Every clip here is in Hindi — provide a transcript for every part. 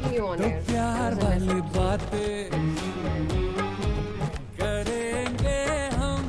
take me on air. प्यार वाली बातें करेंगे हम.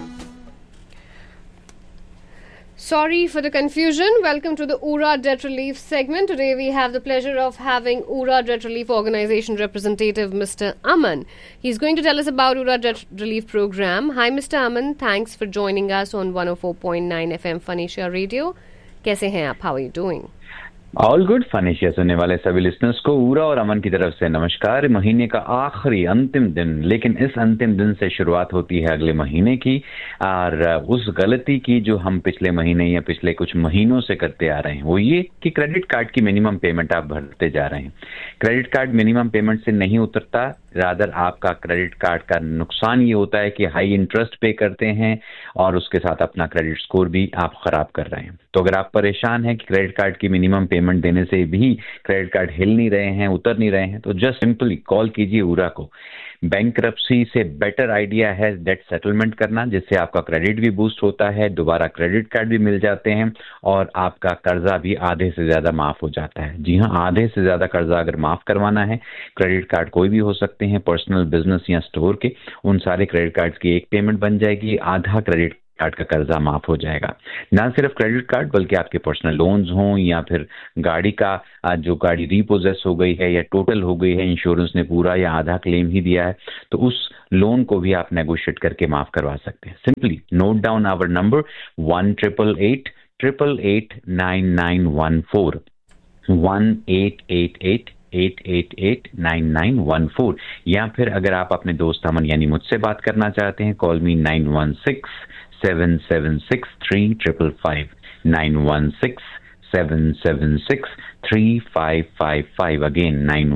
Sorry for the confusion. Welcome to the URA Debt Relief segment. Today we have the pleasure of having URA Debt Relief Organization representative Mr. Aman. He's going to tell us about URA Debt Relief program. Hi Mr. Aman, thanks for joining us on 104.9 FM Phoenicia Radio. कैसे हैं आप? How are you doing? All good. फनेशिया सुनने वाले सभी लिसनर्स को उरा और अमन की तरफ से नमस्कार. महीने का आखिरी अंतिम दिन, लेकिन इस अंतिम दिन से शुरुआत होती है अगले महीने की, और उस गलती की जो हम पिछले महीने या पिछले कुछ महीनों से करते आ रहे हैं वो ये कि क्रेडिट कार्ड की मिनिमम पेमेंट आप भरते जा रहे हैं. क्रेडिट कार्ड मिनिमम पेमेंट से नहीं उतरता, रादर आपका क्रेडिट कार्ड का नुकसान ये होता है कि हाई इंटरेस्ट पे करते हैं और उसके साथ अपना क्रेडिट स्कोर भी आप खराब कर रहे हैं. तो अगर आप परेशान हैं कि क्रेडिट कार्ड की मिनिमम पेमेंट देने से भी क्रेडिट कार्ड हिल नहीं रहे हैं, उतर नहीं रहे हैं, तो जस्ट सिंपली कॉल कीजिए उरा को. बैंकरप्सी से बेटर आइडिया है डेट सेटलमेंट करना, जिससे आपका क्रेडिट भी बूस्ट होता है, दोबारा क्रेडिट कार्ड भी मिल जाते हैं और आपका कर्जा भी आधे से ज्यादा माफ हो जाता है. जी हाँ, आधे से ज्यादा कर्जा अगर माफ करवाना है, क्रेडिट कार्ड कोई भी हो सकते हैं, पर्सनल, बिजनेस या स्टोर के, उन सारे क्रेडिट कार्ड की एक पेमेंट बन जाएगी, आधा क्रेडिट कार्ड का कर्जा माफ हो जाएगा. ना सिर्फ क्रेडिट कार्ड बल्कि आपके पर्सनल लोन्स हों या फिर गाड़ी का जो गाड़ी रीपोजेस हो गई है या टोटल हो गई है, इंश्योरेंस ने पूरा या आधा क्लेम ही दिया है, तो उस लोन को भी आप नेगोशिएट करके माफ करवा सकते हैं. Simply note down our number 1-888-888-9914 1-888-888-9914. या फिर अगर आप अपने दोस्त अमन यानी मुझसे बात करना चाहते हैं, कॉल मी 916-776-3555 916-776-3555. अगेन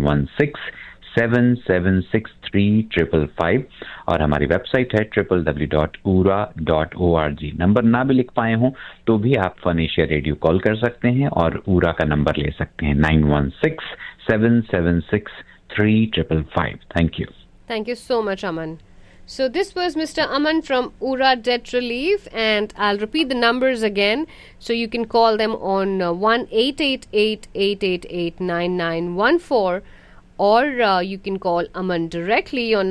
916-776-3555. और हमारी वेबसाइट है www.ura.org. नंबर ना भी लिख पाए हों तो भी आप फनेशिया रेडियो कॉल कर सकते हैं और उरा का नंबर ले सकते हैं 916-776-3555. Thank you. Thank you so much, Aman. So this was Mr. Aman from URA Debt Relief, and I'll repeat the numbers again. So you can call them on 1-888-888-9914, or you can call Aman directly on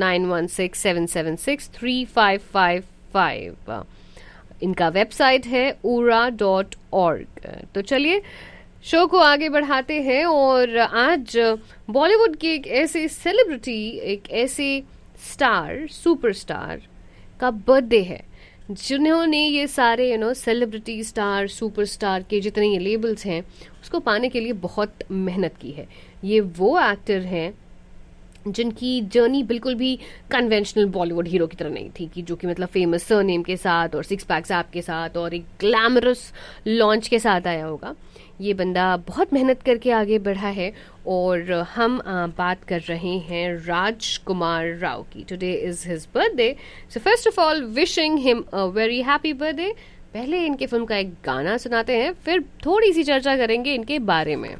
916-776-3555. इनका वेबसाइट है ura.org. तो चलिए शो को आगे बढ़ाते हैं, और आज बॉलीवुड की एक ऐसी सेलिब्रिटी, एक ऐसे स्टार, सुपरस्टार का बर्थडे है जिन्होंने ये सारे सेलिब्रिटी, स्टार, सुपरस्टार के जितने ये लेबल्स हैं उसको पाने के लिए बहुत मेहनत की है. ये वो एक्टर हैं जिनकी जर्नी बिल्कुल भी कन्वेंशनल बॉलीवुड हीरो की तरह नहीं थी, कि जो कि मतलब फेमस सरनेम के साथ और सिक्स पैक्स ऐप के साथ और एक ग्लैमरस लॉन्च के साथ आया होगा. ये बंदा बहुत मेहनत करके आगे बढ़ा है, और हम बात कर रहे हैं राजकुमार राव की. Today is his birthday, so first of all wishing him a very happy birthday. पहले इनके फिल्म का एक गाना सुनाते हैं, फिर थोड़ी सी चर्चा करेंगे इनके बारे में.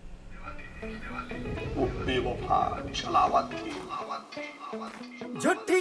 झूठी